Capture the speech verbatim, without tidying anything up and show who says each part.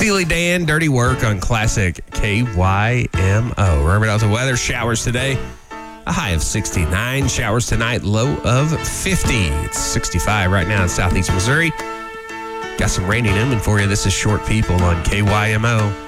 Speaker 1: Steely Dan, Dirty Work on classic K Y M O. Remember, that was the weather. Showers today. A high of sixty-nine. Showers tonight, low of fifty. It's sixty-five right now in southeast Missouri. Got some rain in them, and for you, this is Short People on K Y M O.